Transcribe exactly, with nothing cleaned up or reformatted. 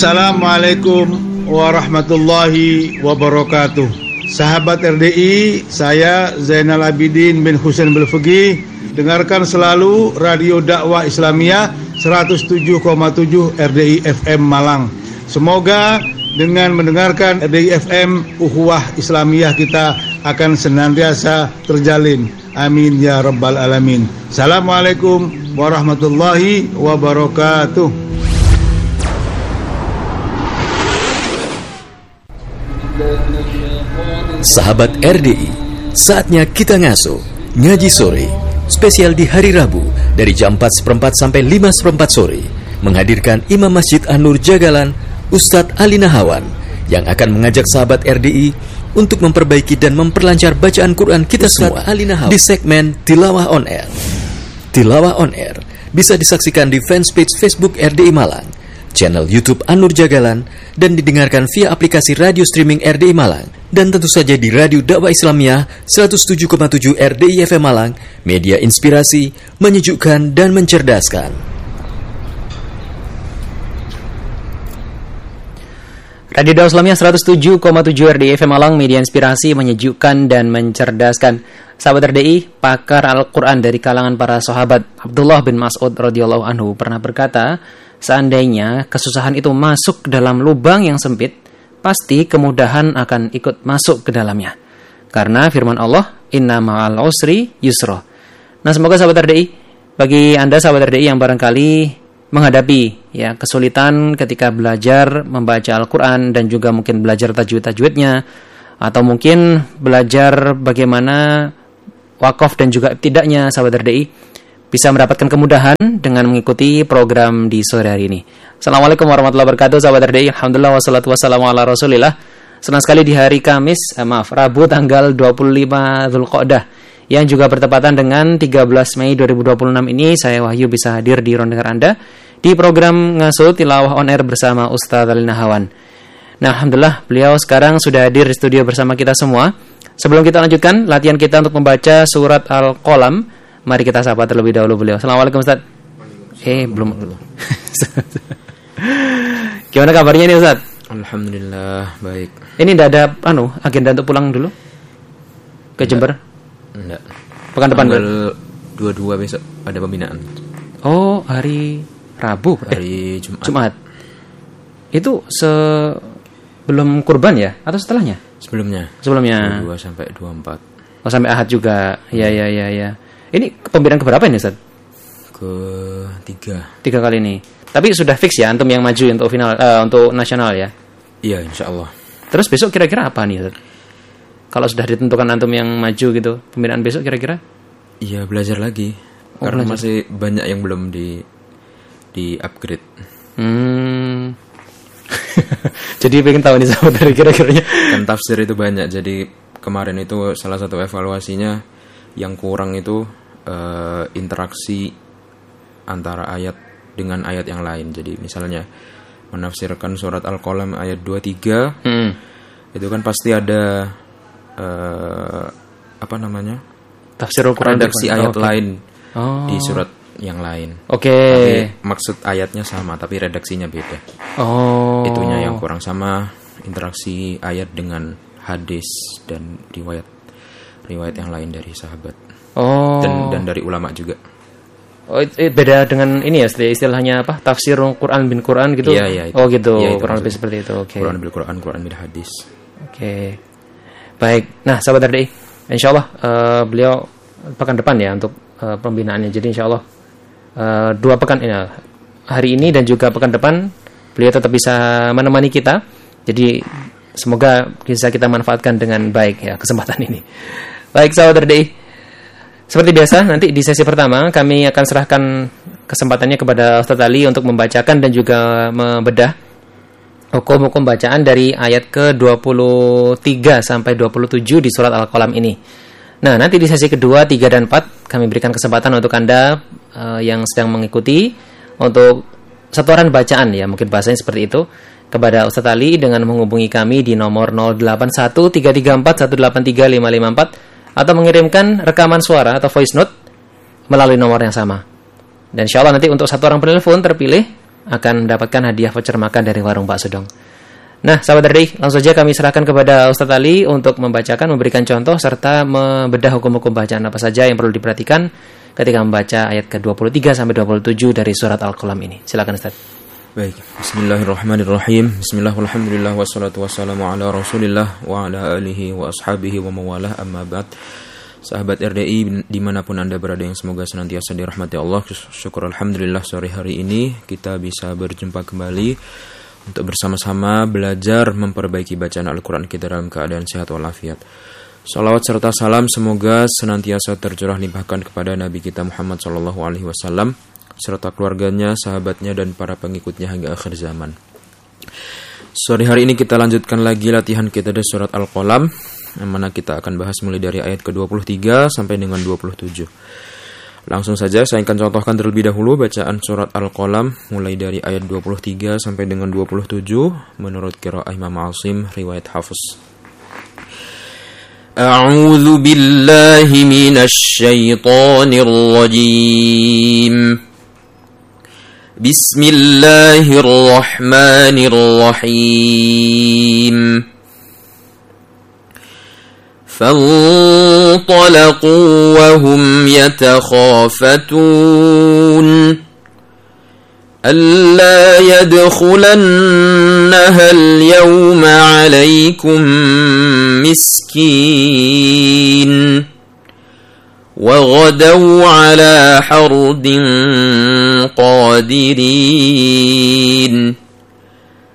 Assalamualaikum warahmatullahi wabarakatuh. Sahabat R D I, saya Zainal Abidin bin Husain Belfegi. Dengarkan selalu Radio Dakwah Islamiyah seratus tujuh koma tujuh R D I F M Malang. Semoga dengan mendengarkan R D I F M, ukhuwah Islamiyah kita akan senantiasa terjalin. Amin ya rabbal alamin. Assalamualaikum warahmatullahi wabarakatuh. Sahabat R D I, saatnya kita ngaso ngaji sore spesial di hari Rabu dari jam empat seperempat sampai lima seperempat sore, menghadirkan Imam Masjid An-Nur Jagalan Ustadz Ali Nahawan yang akan mengajak sahabat R D I untuk memperbaiki dan memperlancar bacaan Quran kita Ustadz semua Ali Nahawan di segmen Tilawah On Air. Tilawah On Air bisa disaksikan di fanspage Facebook R D I Malang, channel YouTube An-Nur Jagalan, dan didengarkan via aplikasi radio streaming R D I Malang, dan tentu saja di Radio Dakwah Islamiyah seratus tujuh koma tujuh R D I F M Malang, media inspirasi, menyejukkan dan mencerdaskan. Radio Dakwah Islamiyah seratus tujuh koma tujuh R D I F M Malang, media inspirasi, menyejukkan dan mencerdaskan. Sahabat R D I, pakar Al-Quran dari kalangan para sahabat Abdullah bin Mas'ud radhiyallahu anhu pernah berkata, seandainya kesusahan itu masuk dalam lubang yang sempit, pasti kemudahan akan ikut masuk ke dalamnya. Karena firman Allah, inna ma'al usri yusra. Nah, semoga sahabat R D I, bagi Anda sahabat R D I yang barangkali menghadapi ya kesulitan ketika belajar membaca Al-Quran dan juga mungkin belajar tajwid-tajwidnya, atau mungkin belajar bagaimana wakaf dan juga ibtidaknya, sahabat R D I bisa mendapatkan kemudahan dengan mengikuti program di sore hari ini. Assalamualaikum warahmatullahi wabarakatuh, sahabat R D I. Alhamdulillah wassalatu wassalamu ala rasulillah. Senang sekali di hari Kamis, eh, maaf, Rabu tanggal dua puluh lima Dzulqa'dah yang juga bertepatan dengan tiga belas Mei dua ribu dua puluh enam ini, saya Wahyu bisa hadir di ruang dengar Anda di program Ngaso Tilawah On Air bersama Ustadz Ali Nahawan. Nah, alhamdulillah beliau sekarang sudah hadir di studio bersama kita semua. Sebelum kita lanjutkan latihan kita untuk membaca surat Al-Qalam, mari kita sapa terlebih dahulu beliau. Assalamualaikum Ustaz. Eh, belum dulu. Gimana kabarnya nih Ustaz? Alhamdulillah, baik. Ini enggak ada anu agenda untuk pulang dulu ke Jember? Enggak. Pekan depan tanggal dua puluh dua besok ada pembinaan. Oh, hari Rabu, hari eh, Jumat. Jumat. Itu sebelum kurban ya atau setelahnya? Sebelumnya. Sebelumnya. dua puluh dua sampai dua puluh empat. Oh, sampai Ahad juga. Ya, ya, ya, ya. Ini pembinaan keberapa ini, Ustaz? Ketiga. Tiga kali ini. Tapi sudah fix ya antum yang maju untuk final uh, untuk nasional ya? Iya, insyaallah. Terus besok kira-kira apa nih, Ustaz? Kalau sudah ditentukan antum yang maju gitu, pembinaan besok kira-kira? Iya, belajar lagi. Oh, karena belajar. Masih banyak yang belum di di upgrade. Hmm. Jadi pengen tahu nih sahabat dari kira-kiranya. Kan tafsir itu banyak. Jadi kemarin itu salah satu evaluasinya yang kurang itu uh, interaksi antara ayat dengan ayat yang lain. Jadi misalnya menafsirkan surat Al-Qalam ayat dua puluh tiga, hmm. itu kan pasti ada uh, apa namanya? Tafsir Al-Quran redaksi ayat okay. lain oh. di surat yang lain. Oke. Okay. Maksud ayatnya sama tapi redaksinya beda. Oh. Itunya yang kurang, sama interaksi ayat dengan hadis dan riwayat riwayat yang lain dari sahabat. Oh. Dan dan dari ulama juga. Oh, itu beda dengan ini ya, istilahnya apa? Tafsir Quran bin Quran gitu. Iya, iya. Oh, gitu. Ya, kurang lebih seperti itu. Oke. Okay. Quran bil Quran, Quran bil hadis. Oke. Okay. Baik. Nah, sahabat R D I, insyaallah uh, beliau pekan depan ya untuk uh, pembinaannya. Jadi insyaallah uh, dua pekan ini, hari ini dan juga pekan depan beliau tetap bisa menemani kita. Jadi semoga bisa kita manfaatkan dengan baik ya kesempatan ini. Baik sahabat R D I, seperti biasa nanti di sesi pertama kami akan serahkan kesempatannya kepada Ustadz Ali untuk membacakan dan juga membedah hukum-hukum bacaan dari ayat ke dua puluh tiga sampai dua puluh tujuh di surat Al-Qalam ini. Nah, nanti di sesi kedua, tiga dan empat kami berikan kesempatan untuk Anda uh, yang sedang mengikuti untuk setoran bacaan ya, mungkin bahasanya seperti itu, kepada Ustadz Ali dengan menghubungi kami di nomor nol delapan satu tiga tiga empat satu delapan tiga lima lima empat atau mengirimkan rekaman suara atau voice note melalui nomor yang sama. Dan insyaallah nanti untuk satu orang penelpon terpilih akan mendapatkan hadiah voucher makan dari warung Pak Sudong. Nah, sahabat R D I, langsung saja kami serahkan kepada Ustadz Ali untuk membacakan, memberikan contoh, serta membedah hukum-hukum bacaan apa saja yang perlu diperhatikan ketika membaca ayat ke dua puluh tiga sampai dua puluh tujuh dari surat Al-Qalam ini. Silakan Ustadz. Baik, bismillahirrahmanirrahim. Bismillah, walhamdulillah, wassalatu wassalamu ala rasulillah wa ala alihi wa ashabihi wa mawalah, amma ba'd. Sahabat R D I dimanapun Anda berada yang semoga senantiasa dirahmati Allah, syukur alhamdulillah sore hari ini kita bisa berjumpa kembali untuk bersama-sama belajar memperbaiki bacaan Al-Quran kita dalam keadaan sehat walafiat. Salawat serta salam semoga senantiasa tercurah limpahkan kepada Nabi kita Muhammad sallallahu alaihi wasallam serta keluarganya, sahabatnya, dan para pengikutnya hingga akhir zaman. Sore hari ini kita lanjutkan lagi latihan kita dari surat Al-Qalam, yang mana kita akan bahas mulai dari ayat ke dua puluh tiga sampai dengan dua puluh tujuh. Langsung saja saya akan contohkan terlebih dahulu bacaan surat Al-Qalam mulai dari ayat dua puluh tiga sampai dengan dua puluh tujuh menurut qiraah Imam Asim riwayat Hafiz. A'udzu billahi minasy syaithanir rajim. Bismillahirrahmanirrahim. فانطلقوا وهم يتخافتون ألا يدخلنها اليوم عليكم مسكين وغدوا على حرد قادرين